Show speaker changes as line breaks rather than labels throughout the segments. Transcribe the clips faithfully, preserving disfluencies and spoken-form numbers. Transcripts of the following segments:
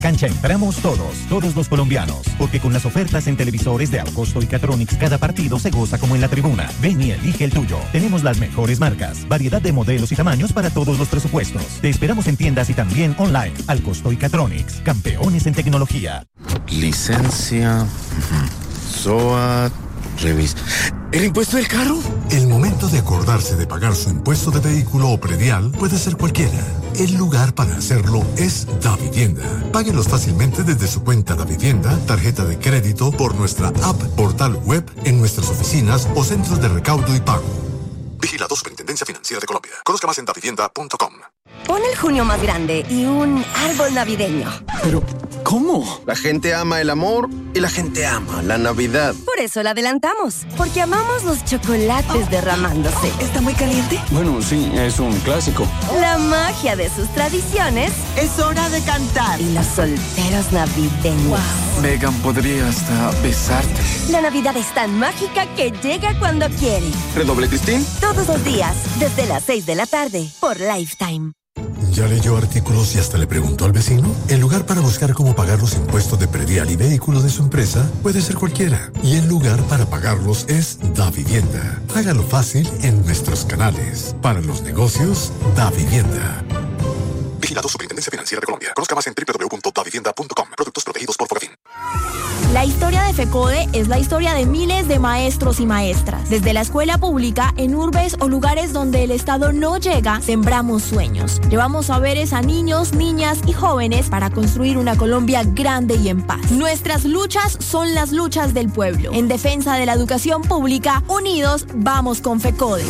Cancha entramos todos, todos los colombianos, porque con las ofertas en televisores de Alcosto y Catronics, cada partido se goza como en la tribuna. Ven y elige el tuyo. Tenemos las mejores marcas, variedad de modelos y tamaños para todos los presupuestos. Te esperamos en tiendas y también online. Alcosto y Catronics, campeones en tecnología.
Licencia, S O A, revisa. ¿El impuesto del carro?
El momento de acordarse de pagar su impuesto de vehículo o predial puede ser cualquiera. El lugar para hacerlo es Davivienda. Páguelos fácilmente desde su cuenta Davivienda, tarjeta de crédito, por nuestra app, portal web, en nuestras oficinas o centros de recaudo y pago. Vigilado Superintendencia Financiera de Colombia. Conozca más en davivienda punto com.
Pon el junio más grande y un árbol navideño.
Pero, ¿cómo? La gente ama el amor y la gente ama la Navidad.
Por eso la adelantamos, porque amamos los chocolates derramándose.
¿Está muy caliente?
Bueno, sí, es un clásico.
La magia de sus tradiciones.
Es hora de cantar.
Y los solteros navideños.
Wow.
Megan, podría hasta besarte.
La Navidad es tan mágica que llega cuando quiere.
¿Redoble, Cristín?
Todos los días, desde las seis de la tarde, por Lifetime.
¿Ya leyó artículos y hasta le preguntó al vecino? El lugar para buscar cómo pagar los impuestos de predial y vehículo de su empresa puede ser cualquiera. Y el lugar para pagarlos es Davivienda. Hágalo fácil en nuestros canales. Para los negocios, Davivienda. Vigilado Superintendencia Financiera de Colombia. Conozca más en doble u doble u doble u punto davivienda punto com. Productos protegidos por Fogafín.
La historia de FECODE es la historia de miles de maestros y maestras. Desde la escuela pública, en urbes o lugares donde el Estado no llega, sembramos sueños. Llevamos saberes a niños, niñas y jóvenes para construir una Colombia grande y en paz. Nuestras luchas son las luchas del pueblo. En defensa de la educación pública, unidos, vamos con FECODE.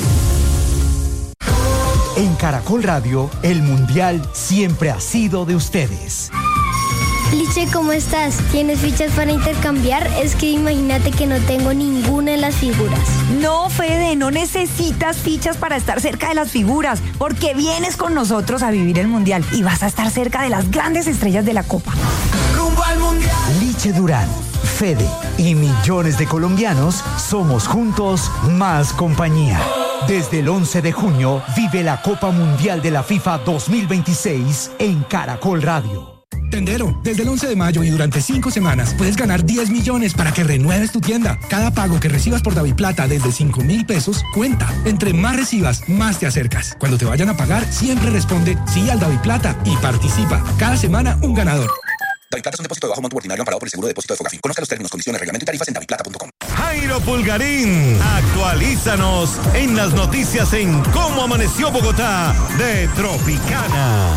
En Caracol Radio, el Mundial siempre ha sido de ustedes.
Liche, ¿cómo estás? ¿Tienes fichas para intercambiar? Es que imagínate que no tengo ninguna en las figuras.
No, Fede, no necesitas fichas para estar cerca de las figuras, porque vienes con nosotros a vivir el Mundial y vas a estar cerca de las grandes estrellas de la Copa.
¡Rumbo al Mundial! Liche Durán, Fede y millones de colombianos somos juntos más compañía. Desde el once de junio, vive la Copa Mundial de la FIFA dos mil veintiséis en Caracol Radio.
Tendero, desde el once de mayo y durante cinco semanas puedes ganar diez millones para que renueves tu tienda. Cada pago que recibas por Daviplata desde cinco mil pesos cuenta. Entre más recibas, más te acercas. Cuando te vayan a pagar, siempre responde sí al Daviplata y participa. Cada semana un ganador.
Daviplata es un depósito de bajo monto ordinario amparado por el seguro de depósito de Fogafín. Conozca los términos, condiciones, reglamento y tarifas en daviplata punto com.
Jairo Pulgarín, actualízanos en las noticias en Cómo Amaneció Bogotá de Tropicana.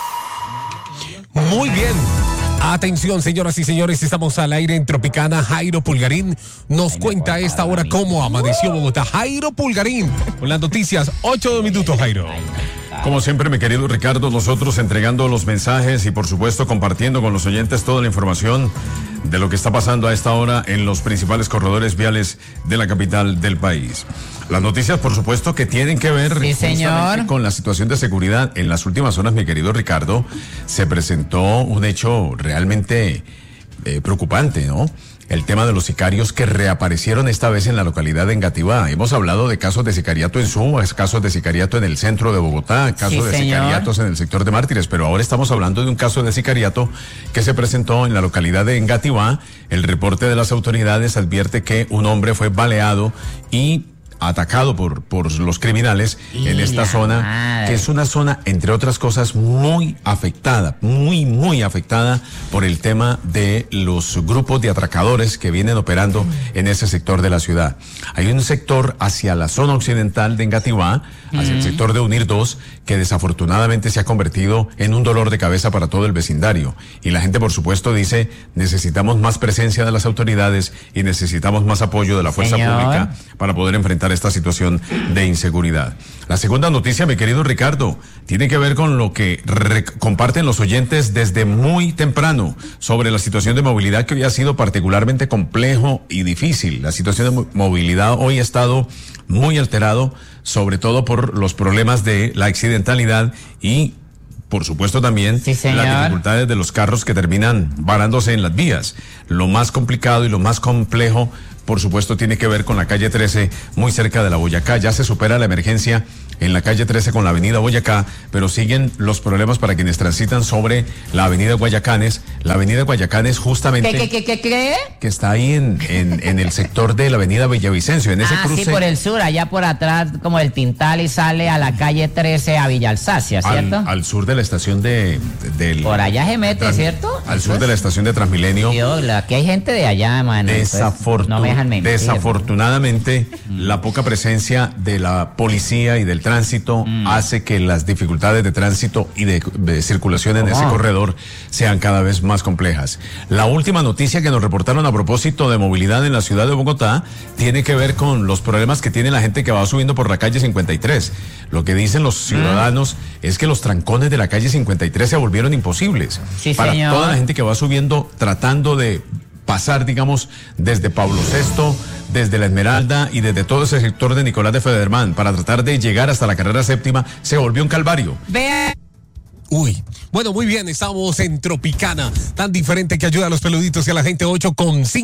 Muy bien. Atención, señoras y señores, estamos al aire en Tropicana. Jairo Pulgarín nos cuenta a esta hora cómo amaneció Bogotá. Jairo Pulgarín, con las noticias, ocho minutos, Jairo.
Como siempre, mi querido Ricardo, nosotros entregando los mensajes y por supuesto compartiendo con los oyentes toda la información de lo que está pasando a esta hora en los principales corredores viales de la capital del país. Las noticias, por supuesto, que tienen que ver
sí, señor.
con la situación de seguridad. En las últimas horas, mi querido Ricardo, se presentó un hecho realmente eh, preocupante, ¿no? El tema de los sicarios que reaparecieron esta vez en la localidad de Engativá. Hemos hablado de casos de sicariato en Suba, casos de sicariato en el centro de Bogotá, casos
sí,
de
señor.
sicariatos en el sector de Mártires, pero ahora estamos hablando de un caso de sicariato que se presentó en la localidad de Engativá. El reporte de las autoridades advierte que un hombre fue baleado y atacado por, por los criminales y en esta zona, madre. que es una zona, entre otras cosas, muy afectada, muy, muy afectada por el tema de los grupos de atracadores que vienen operando mm. en ese sector de la ciudad. Hay un sector hacia la zona occidental de Engativá, hacia mm. el sector de Unir dos, que desafortunadamente se ha convertido en un dolor de cabeza para todo el vecindario. Y la gente, por supuesto, dice, necesitamos más presencia de las autoridades y necesitamos más apoyo de la fuerza Señor. pública para poder enfrentar esta situación de inseguridad. La segunda noticia, mi querido Ricardo, tiene que ver con lo que comparten los oyentes desde muy temprano sobre la situación de movilidad que hoy ha sido particularmente complejo y difícil. La situación de movilidad hoy ha estado muy alterado, sobre todo por los problemas de la accidentalidad y por supuesto también
sí,
las dificultades de los carros que terminan varándose en las vías. Lo más complicado y lo más complejo por supuesto, tiene que ver con la calle trece, muy cerca de la Boyacá. Ya se supera la emergencia en la calle trece con la avenida Boyacá, pero siguen los problemas para quienes transitan sobre la avenida Guayacanes. La avenida Guayacanes justamente...
¿Qué, qué, qué, qué cree?
Que está ahí en, en, en el sector de la avenida Villavicencio, en ese
ah,
cruce.
sí, por el sur, allá por atrás, como el Tintal, y sale a la calle trece a Villa Alsacia, ¿cierto?
Al, al sur de la estación de... Del,
por allá se mete, trans, ¿cierto?
Al sur de la estación de Transmilenio.
Dios, aquí hay gente de allá, mano.
Desafortun-
no me dejan mentir,
desafortunadamente, mm. la poca presencia de la policía y del tránsito mm. hace que las dificultades de tránsito y de, de circulación en oh. ese corredor sean cada vez más complejas. La última noticia que nos reportaron a propósito de movilidad en la ciudad de Bogotá tiene que ver con los problemas que tiene la gente que va subiendo por la calle cincuenta y tres. Lo que dicen los ciudadanos mm. es que los trancones de la calle cincuenta y tres se volvieron imposibles.
Sí,
para
señor.
toda la gente que va subiendo tratando de pasar, digamos, desde Pablo sexto, desde la Esmeralda y desde todo ese sector de Nicolás de Federman, para tratar de llegar hasta la carrera séptima, se volvió un calvario.
Vea.
Uy, bueno, muy bien, estamos en Tropicana, tan diferente que ayuda a los peluditos y a la gente. Ocho con cinco.